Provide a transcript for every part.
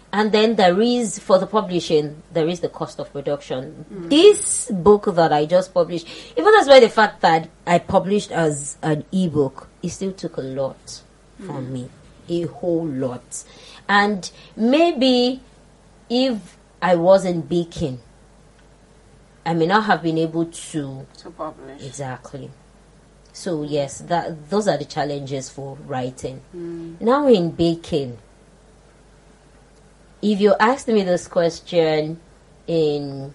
And then there is, for the publishing, there is the cost of production. This book that I just published, even despite the fact that I published as an ebook, it still took a lot from me. A whole lot. And maybe if I wasn't baking, I may not have been able to publish. Exactly. So yes, those are the challenges for writing. Now in baking, if you asked me this question in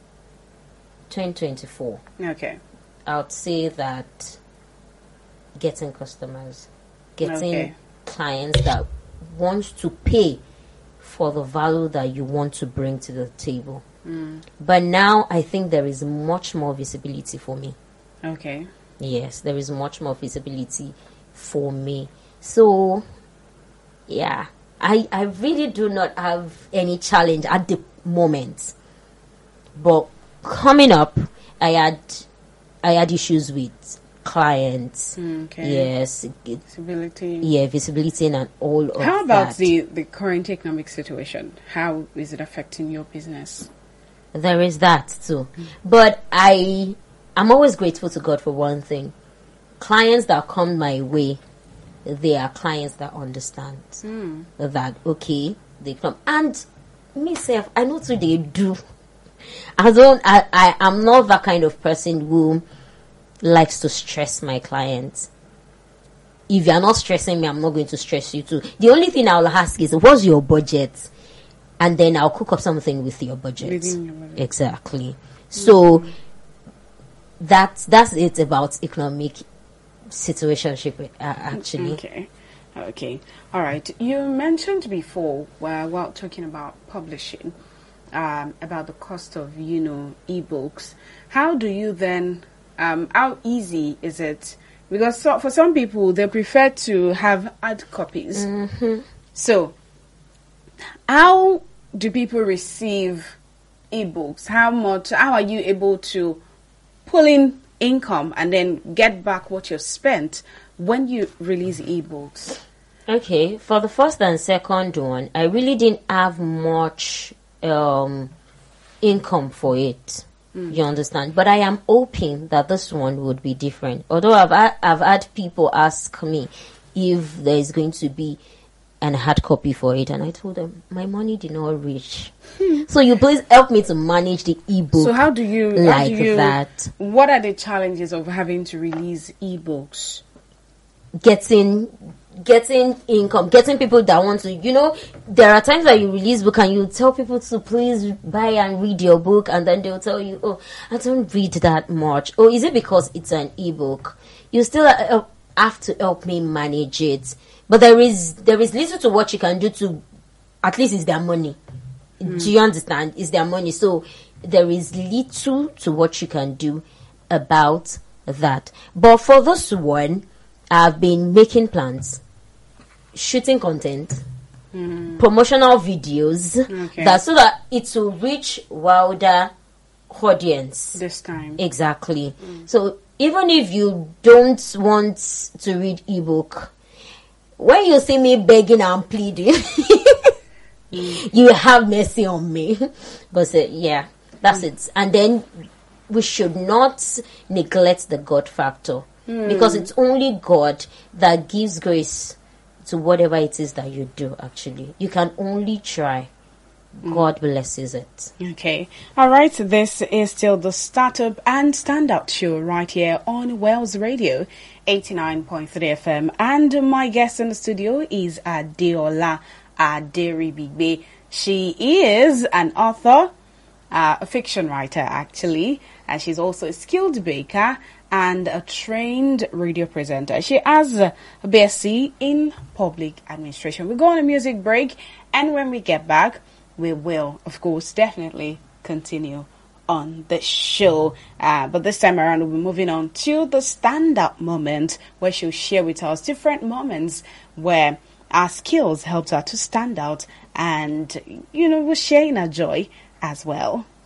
2024, okay, I would say that getting customers, getting clients that want to pay for the value that you want to bring to the table. But now I think there is much more visibility for me. Okay. Yes, there is much more visibility for me. So, yeah, I really do not have any challenge at the moment. But coming up, I had issues with clients. Yes. Visibility. Yeah, visibility and all of that. How about the current economic situation? How is it affecting your business? There is that too. But I'm always grateful to God for one thing. Clients that come my way, they are clients that understand that, okay, they come. And myself, I know too they do. I'm not that kind of person who likes to stress my clients. If you're not stressing me, I'm not going to stress you too. The only thing I'll ask is, what's your budget? And then I'll cook up something with your budget. Within your budget. Exactly. So that's it about economic situationship, actually. Okay. All right. You mentioned before, while talking about publishing, about the cost of, ebooks. How do you then, how easy is it? Because for some people, they prefer to have hard copies. So, how do people receive ebooks? How are you able to pull in income and then get back what you've spent when you release ebooks? Okay, for the first and second one, I really didn't have much income for it. You understand? But I am hoping that this one would be different. Although I've had people ask me if there is going to be an hard copy for it, and I told them my money did not reach. So you please help me to manage the ebook. So how do you that? What are the challenges of having to release ebooks? Getting income, getting people that want to, there are times that you release book and you tell people to please buy and read your book, and then they'll tell you, oh, I don't read that much. Oh, is it because it's an ebook? You still have to help me manage it. But there is little to what you can do to, at least it's their money. Do you understand? It's their money. So there is little to what you can do about that. But for this one, I've been making plans, shooting content, promotional videos, so that it will reach wider audience this time. Exactly. So even if you don't want to read ebook, when you see me begging and pleading, you have mercy on me. But that's it. And then we should not neglect the God factor. Because it's only God that gives grace to whatever it is that you do, actually. You can only try. God blesses it. Okay. All right. This is still the Startup and Standout show right here on Wells Radio 89.3 FM. And my guest in the studio is Adeola Aderibigbe. She is an author, a fiction writer, actually. And she's also a skilled baker and a trained radio presenter. She has a BSc in public administration. We go on a music break, and when we get back, we will, of course, definitely continue on the show. But this time around, we'll be moving on to the stand-up moment, where she'll share with us different moments where our skills helped her to stand out, and, we're sharing our joy as well.